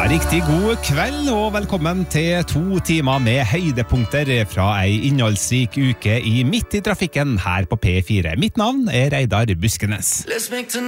Riktig god kveld og velkommen til 2 timer med høydepunkter fra ei innholdsrik uke i Midt i trafikken her på P4. Mitt navn er Reidar Buskenes.